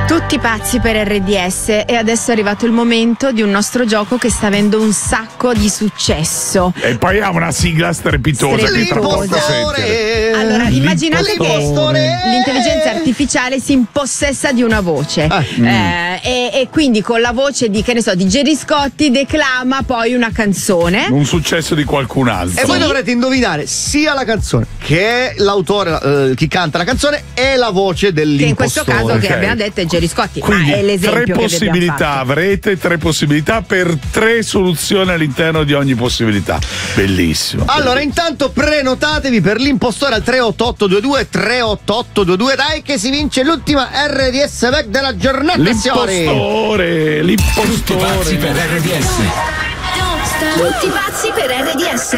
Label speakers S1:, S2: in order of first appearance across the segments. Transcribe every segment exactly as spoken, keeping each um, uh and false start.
S1: Tutti pazzi per R D S e adesso è arrivato il momento di un nostro gioco che sta avendo un sacco di successo.
S2: E poi ha una sigla strepitosa.
S1: Strepitosa. Allora, immaginate che l'intelligenza artificiale si impossessa di una voce ah. eh, e, e quindi con la voce di, che ne so, di Gerry Scotti declama poi una canzone.
S2: Un successo di qualcun altro.
S3: E voi dovrete indovinare sia la canzone che l'autore, eh, chi canta la canzone e la voce dell'impostore.
S1: Che in questo caso
S2: okay.
S1: che abbiamo detto è Gerry Scotti.
S2: Quindi
S1: ma è l'esempio
S2: tre possibilità, avrete tre possibilità per tre soluzioni all'interno di ogni possibilità. Bellissimo.
S3: Allora, intanto prenotatevi per l'impostore al tre otto otto due due tre otto otto due due, dai che si vince l'ultima R D S Vec della giornata.
S2: L'impostore, l'impostore.
S4: Tutti pazzi per R D S.
S5: Tutti pazzi per R D S.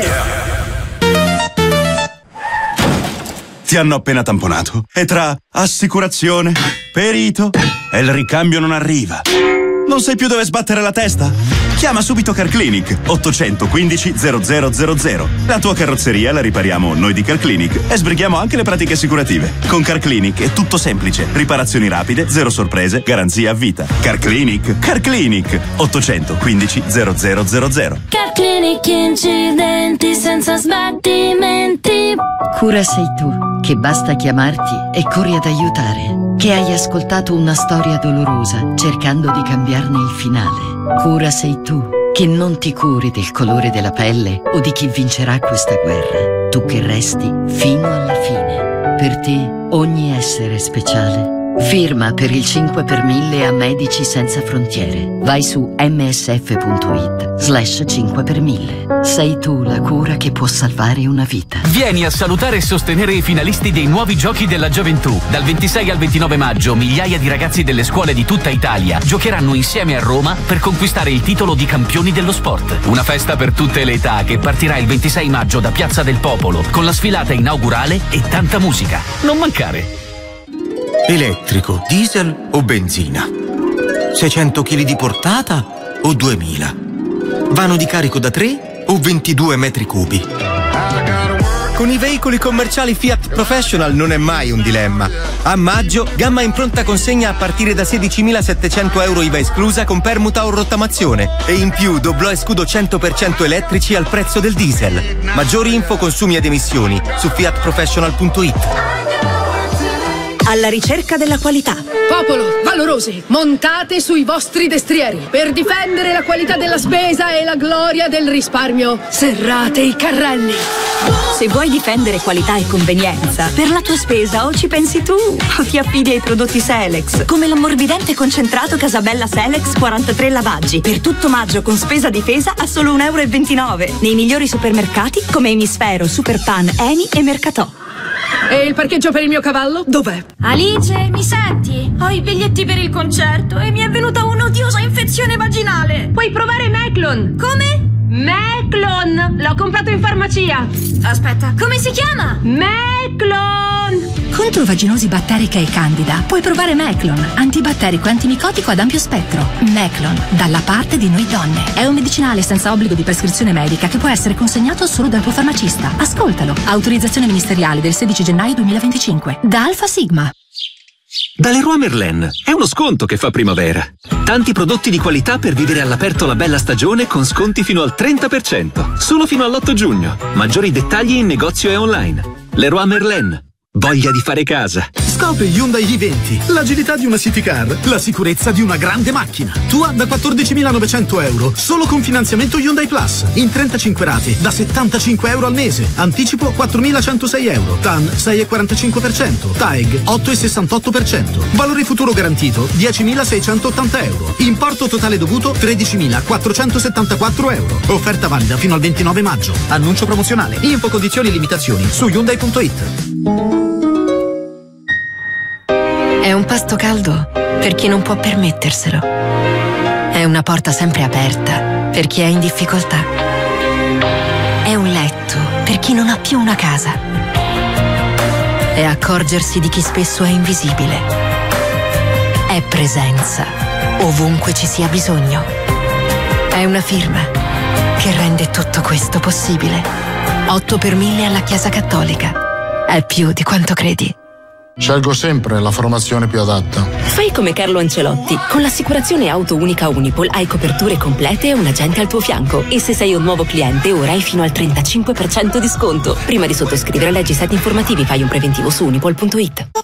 S6: Ti hanno appena tamponato e tra assicurazione, perito e il ricambio non arriva. Non sai più dove sbattere la testa? Chiama subito Carclinic ottocentoquindici zero zero zero zero. La tua carrozzeria la ripariamo noi di Carclinic e sbrighiamo anche le pratiche assicurative. Con Carclinic è tutto semplice. Riparazioni rapide, zero sorprese, garanzia a vita. Carclinic, Carclinic ottocentoquindici zero zero zero zero.
S7: Carclinic incidenti senza sbattimenti.
S8: Cura sei tu, che basta chiamarti e corri ad aiutare. Che hai ascoltato una storia dolorosa cercando di cambiarne il finale. Cura sei tu, che non ti curi del colore della pelle o di chi vincerà questa guerra. Tu che resti fino alla fine. Per te ogni essere è speciale. Firma per il cinque per mille a Medici Senza Frontiere. Vai su msf.it slash cinque per mille. Sei tu la cura che può salvare una vita.
S9: Vieni a salutare e sostenere i finalisti dei nuovi Giochi della Gioventù. Dal ventisei al ventinove maggio migliaia di ragazzi delle scuole di tutta Italia giocheranno insieme a Roma per conquistare il titolo di campioni dello sport. Una festa per tutte le età che partirà il ventisei maggio da Piazza del Popolo con la sfilata inaugurale e tanta musica. Non mancare.
S10: Elettrico, diesel o benzina? seicento chili di portata o duemila? Vano di carico da tre o ventidue metri cubi? Con i veicoli commerciali Fiat Professional non è mai un dilemma. A maggio, gamma in pronta consegna a partire da sedicimilasettecento euro I V A esclusa con permuta o rottamazione. E in più doblò e scudo cento per cento elettrici al prezzo del diesel. Maggiori info, consumi ed emissioni su fiat professional punto it.
S5: Alla ricerca della qualità.
S11: Popolo, valorosi, montate sui vostri destrieri per difendere la qualità della spesa e la gloria del risparmio. Serrate i carrelli.
S5: Se vuoi difendere qualità e convenienza, per la tua spesa o ci pensi tu o ti affidi ai prodotti Selex, come l'ammorbidente concentrato Casabella Selex quarantatré lavaggi, per tutto maggio con spesa difesa a solo un euro e ventinove, nei migliori supermercati come Emisfero, Superpan, Eni e Mercatò.
S11: E il parcheggio per il mio cavallo? Dov'è?
S7: Alice, mi senti? Ho i biglietti per il concerto e mi è venuta un'odiosa infezione vaginale.
S11: Puoi provare Meclon.
S7: Come?
S11: Meclon! L'ho comprato in farmacia.
S7: Aspetta, come si chiama?
S11: Meclon!
S12: Contro vaginosi batterica e candida puoi provare Meclon, antibatterico e antimicotico ad ampio spettro. Meclon, dalla parte di noi donne. È un medicinale senza obbligo di prescrizione medica che può essere consegnato solo dal tuo farmacista. Ascoltalo. Autorizzazione ministeriale del sedici gennaio duemilaventicinque. Da Alfa Sigma.
S13: Da Leroy Merlin è uno sconto che fa primavera. Tanti prodotti di qualità per vivere all'aperto la bella stagione con sconti fino al trenta per cento. Solo fino all'otto giugno. Maggiori dettagli in negozio e online. Leroy Merlin. Voglia di fare casa.
S14: Scopri Hyundai i venti, l'agilità di una city car, la sicurezza di una grande macchina. Tua da quattordicimilanovecento euro, solo con finanziamento Hyundai Plus, in trentacinque rate, da settantacinque euro al mese. Anticipo quattromilacentosei euro, T A N sei virgola quarantacinque per cento, T A E G otto virgola sessantotto per cento. Valore futuro garantito diecimilaseicentottanta euro. Importo totale dovuto tredicimilaquattrocentosettantaquattro euro. Offerta valida fino al ventinove maggio. Annuncio promozionale. Info, condizioni e limitazioni su Hyundai punto it.
S8: È un pasto caldo per chi non può permetterselo. È una porta sempre aperta per chi è in difficoltà. È un letto per chi non ha più una casa. È accorgersi di chi spesso è invisibile. È presenza ovunque ci sia bisogno. È una firma che rende tutto questo possibile. otto per mille alla Chiesa Cattolica. È più di quanto credi.
S15: Scelgo sempre la formazione più adatta.
S16: Fai come Carlo Ancelotti. Con l'assicurazione auto unica Unipol hai coperture complete e un agente al tuo fianco. E se sei un nuovo cliente, ora hai fino al trentacinque per cento di sconto. Prima di sottoscrivere leggi i siti informativi, fai un preventivo su unipol punto it.